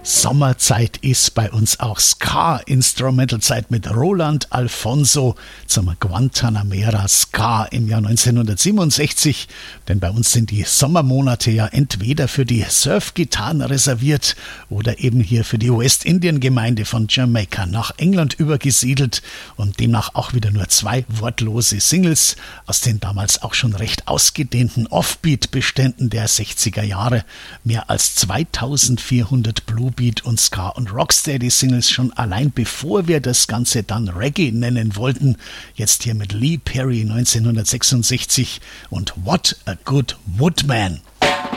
Sommerzeit ist bei uns auch Ska-Instrumental-Zeit mit Roland Alfonso zum Guantanamera Ska im Jahr 1967. Denn bei uns sind die Sommermonate ja entweder für die Surfgitarren reserviert oder eben hier für die West-Indien-Gemeinde von Jamaika nach England übergesiedelt und demnach auch wieder nur 2 wortlose Singles aus den damals auch schon recht ausgedehnten Offbeat-Beständen der 60er Jahre. Mehr als 2400 Bluebeat und Ska- und Rocksteady-Singles schon allein bevor wir das Ganze dann Reggae nennen wollten. Jetzt hier mit Lee Perry 1966 und What a Good Woodman.